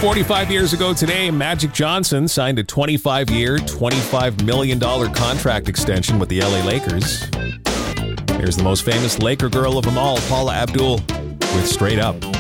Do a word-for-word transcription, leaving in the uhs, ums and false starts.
forty-five years ago today, Magic Johnson signed a twenty-five year, twenty-five million dollars contract extension with the L A Lakers. Here's the most famous Laker girl of them all, Paula Abdul, with Straight Up.